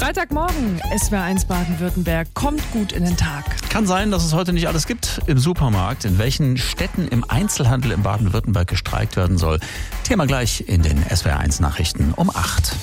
Freitagmorgen, SWR1 Baden-Württemberg, kommt gut in den Tag. Kann sein, dass es heute nicht alles gibt im Supermarkt. In welchen Städten im Einzelhandel in Baden-Württemberg gestreikt werden soll. Thema gleich in den SWR1 Nachrichten um 8.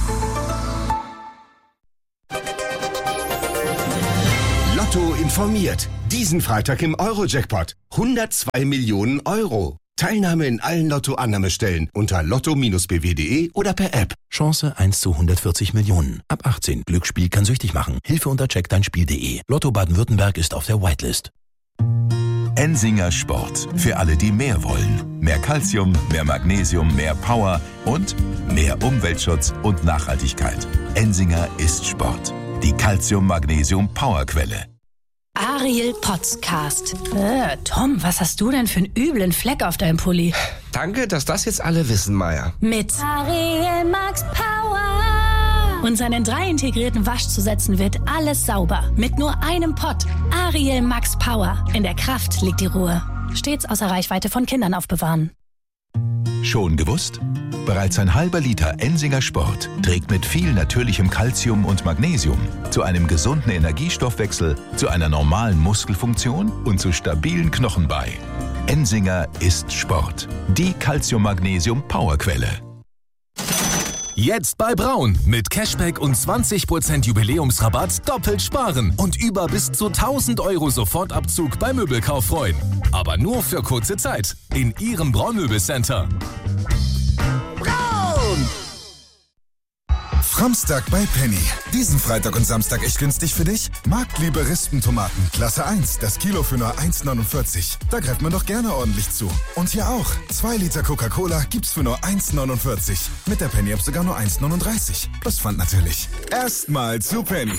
Lotto informiert. Diesen Freitag im Euro-Jackpot. 102 Millionen Euro. Teilnahme in allen Lotto-Annahmestellen unter lotto-bw.de oder per App. Chance 1 zu 140 Millionen. Ab 18. Glücksspiel kann süchtig machen. Hilfe unter checkdeinspiel.de. Lotto Baden-Württemberg ist auf der Whitelist. Ensinger Sport. Für alle, die mehr wollen. Mehr Calcium, mehr Magnesium, mehr Power und mehr Umweltschutz und Nachhaltigkeit. Ensinger ist Sport. Die Calcium-Magnesium-Powerquelle. Ariel Podcast. Tom, was hast du denn für einen üblen Fleck auf deinem Pulli? Danke, dass das jetzt alle wissen, Maya. Mit Ariel Max Power. Und seinen 3 integrierten Waschzusätzen wird alles sauber. Mit nur einem Pott. Ariel Max Power. In der Kraft liegt die Ruhe. Stets außer Reichweite von Kindern aufbewahren. Schon gewusst? Bereits ein halber Liter Ensinger Sport trägt mit viel natürlichem Calcium und Magnesium zu einem gesunden Energiestoffwechsel, zu einer normalen Muskelfunktion und zu stabilen Knochen bei. Ensinger ist Sport. Die Calcium-Magnesium-Powerquelle. Jetzt bei Braun. Mit Cashback und 20% Jubiläumsrabatt doppelt sparen und über bis zu 1.000 € Sofortabzug beim Möbelkauf freuen. Aber nur für kurze Zeit in Ihrem Braun-Möbelcenter. Braun! Framstag bei Penny. Diesen Freitag und Samstag echt günstig für dich? Marktliebe Rispentomaten, Klasse 1, das Kilo für nur 1,49. Da greift man doch gerne ordentlich zu. Und hier auch. 2 Liter Coca-Cola gibt's für nur 1,49. Mit der Penny-App sogar nur 1,39. Plus Pfand natürlich. Erstmal zu Penny.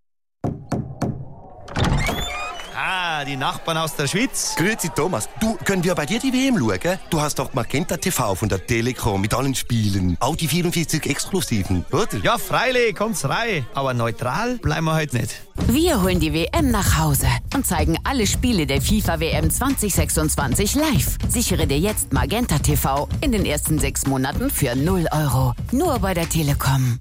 Ah, die Nachbarn aus der Schweiz. Grüezi Thomas. Du, können wir bei dir die WM schauen? Du hast doch Magenta TV von der Telekom mit allen Spielen. Auch die 44 Exklusiven, oder? Ja, freilich, kommt's rein. Aber neutral bleiben wir heute nicht. Wir holen die WM nach Hause und zeigen alle Spiele der FIFA-WM 2026 live. Sichere dir jetzt Magenta TV in den ersten 6 Monaten für 0 €. Nur bei der Telekom.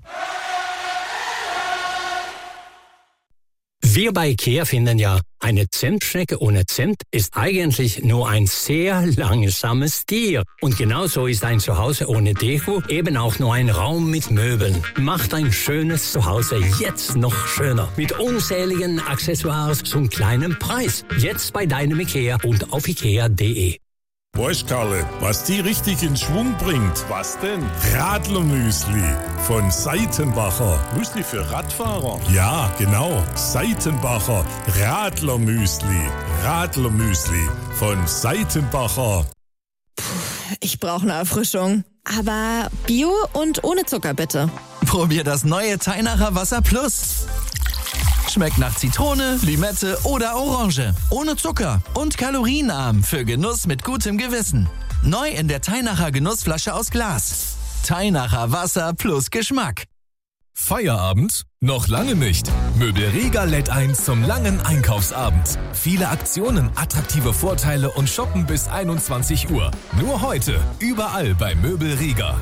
Wir bei IKEA finden ja, eine Zimtschnecke ohne Zimt ist eigentlich nur ein sehr langsames Tier. Und genauso ist ein Zuhause ohne Deko eben auch nur ein Raum mit Möbeln. Macht ein schönes Zuhause jetzt noch schöner. Mit unzähligen Accessoires zum kleinen Preis. Jetzt bei deinem IKEA und auf ikea.de. Weißt Karle, was die richtig in Schwung bringt? Was denn? Radlermüsli von Seitenbacher. Müsli für Radfahrer? Ja, genau. Seitenbacher Radlermüsli. Radlermüsli von Seitenbacher. Ich brauche eine Erfrischung. Aber Bio und ohne Zucker bitte. Probier das neue Teinacher Wasser Plus. Schmeckt nach Zitrone, Limette oder Orange. Ohne Zucker und kalorienarm für Genuss mit gutem Gewissen. Neu in der Teinacher Genussflasche aus Glas. Teinacher Wasser plus Geschmack. Feierabend? Noch lange nicht. Möbel Riga lädt ein zum langen Einkaufsabend. Viele Aktionen, attraktive Vorteile und Shoppen bis 21 Uhr. Nur heute, überall bei Möbel Riga.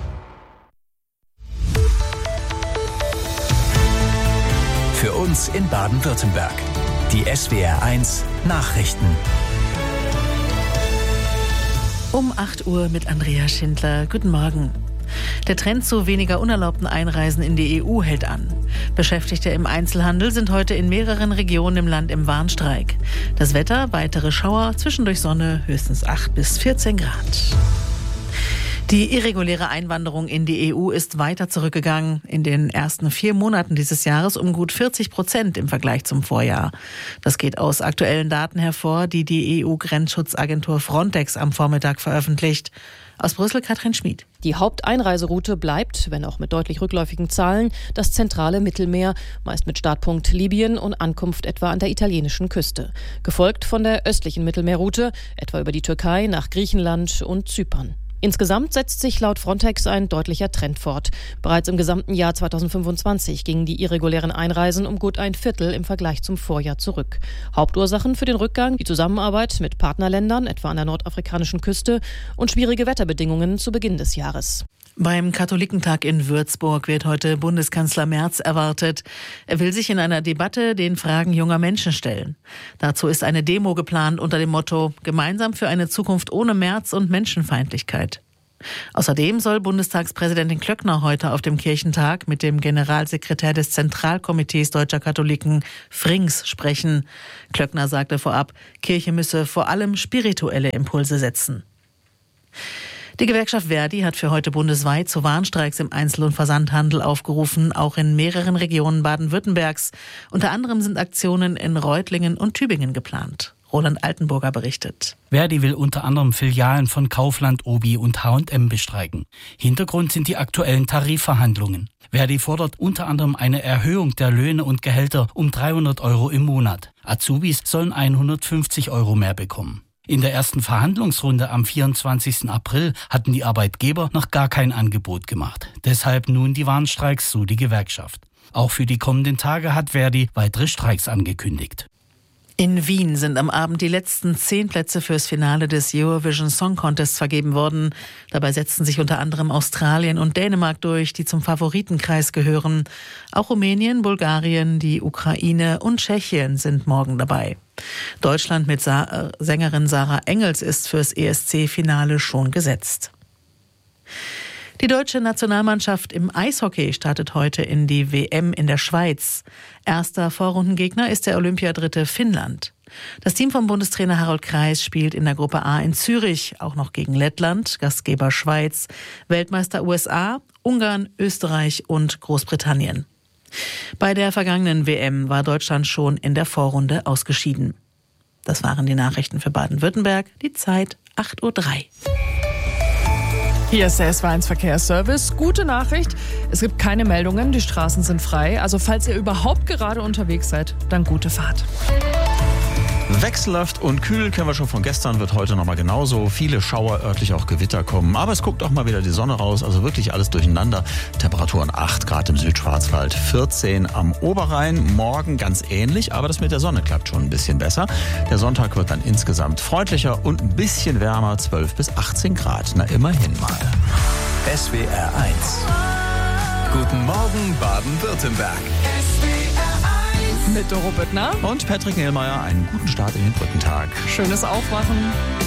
Für uns in Baden-Württemberg. Die SWR1 Nachrichten. Um 8 Uhr mit Andrea Schindler. Guten Morgen. Der Trend zu weniger unerlaubten Einreisen in die EU hält an. Beschäftigte im Einzelhandel sind heute in mehreren Regionen im Land im Warnstreik. Das Wetter, weitere Schauer, zwischendurch Sonne, höchstens 8 bis 14 Grad. Die irreguläre Einwanderung in die EU ist weiter zurückgegangen. In den ersten 4 Monaten dieses Jahres um gut 40% im Vergleich zum Vorjahr. Das geht aus aktuellen Daten hervor, die die EU-Grenzschutzagentur Frontex am Vormittag veröffentlicht. Aus Brüssel Katrin Schmid. Die Haupteinreiseroute bleibt, wenn auch mit deutlich rückläufigen Zahlen, das zentrale Mittelmeer, meist mit Startpunkt Libyen und Ankunft etwa an der italienischen Küste. Gefolgt von der östlichen Mittelmeerroute, etwa über die Türkei nach Griechenland und Zypern. Insgesamt setzt sich laut Frontex ein deutlicher Trend fort. Bereits im gesamten Jahr 2025 gingen die irregulären Einreisen um gut 1/4 im Vergleich zum Vorjahr zurück. Hauptursachen für den Rückgang die Zusammenarbeit mit Partnerländern, etwa an der nordafrikanischen Küste, und schwierige Wetterbedingungen zu Beginn des Jahres. Beim Katholikentag in Würzburg wird heute Bundeskanzler Merz erwartet. Er will sich in einer Debatte den Fragen junger Menschen stellen. Dazu ist eine Demo geplant unter dem Motto »Gemeinsam für eine Zukunft ohne Merz und Menschenfeindlichkeit«. Außerdem soll Bundestagspräsidentin Klöckner heute auf dem Kirchentag mit dem Generalsekretär des Zentralkomitees Deutscher Katholiken, Frings, sprechen. Klöckner sagte vorab, Kirche müsse vor allem spirituelle Impulse setzen. Die Gewerkschaft Verdi hat für heute bundesweit zu Warnstreiks im Einzel- und Versandhandel aufgerufen, auch in mehreren Regionen Baden-Württembergs. Unter anderem sind Aktionen in Reutlingen und Tübingen geplant. Roland Altenburger berichtet. Verdi will unter anderem Filialen von Kaufland, Obi und H&M bestreiken. Hintergrund sind die aktuellen Tarifverhandlungen. Verdi fordert unter anderem eine Erhöhung der Löhne und Gehälter um 300 € im Monat. Azubis sollen 150 € mehr bekommen. In der ersten Verhandlungsrunde am 24. April hatten die Arbeitgeber noch gar kein Angebot gemacht. Deshalb nun die Warnstreiks, so die Gewerkschaft. Auch für die kommenden Tage hat Verdi weitere Streiks angekündigt. In Wien sind am Abend die letzten 10 Plätze fürs Finale des Eurovision Song Contests vergeben worden. Dabei setzten sich unter anderem Australien und Dänemark durch, die zum Favoritenkreis gehören. Auch Rumänien, Bulgarien, die Ukraine und Tschechien sind morgen dabei. Deutschland mit Sängerin Sarah Engels ist fürs ESC-Finale schon gesetzt. Die deutsche Nationalmannschaft im Eishockey startet heute in die WM in der Schweiz. Erster Vorrundengegner ist der Olympiadritte Finnland. Das Team von Bundestrainer Harold Kreis spielt in der Gruppe A in Zürich, auch noch gegen Lettland, Gastgeber Schweiz, Weltmeister USA, Ungarn, Österreich und Großbritannien. Bei der vergangenen WM war Deutschland schon in der Vorrunde ausgeschieden. Das waren die Nachrichten für Baden-Württemberg. Die Zeit 8:03 Uhr. Hier ist der SW1 Verkehrsservice. Gute Nachricht, es gibt keine Meldungen, die Straßen sind frei. Also falls ihr überhaupt gerade unterwegs seid, dann gute Fahrt. Wechselhaft und kühl kennen wir schon von gestern, wird heute nochmal genauso. Viele Schauer, örtlich auch Gewitter kommen. Aber es guckt auch mal wieder die Sonne raus, also wirklich alles durcheinander. Temperaturen 8 Grad im Südschwarzwald, 14 am Oberrhein. Morgen ganz ähnlich, aber das mit der Sonne klappt schon ein bisschen besser. Der Sonntag wird dann insgesamt freundlicher und ein bisschen wärmer, 12 bis 18 Grad. Na, immerhin mal. SWR 1. Guten Morgen, Baden-Württemberg. Mit Doro Büttner und Patrick Nehlmeier einen guten Start in den Brückentag. Schönes Aufwachen.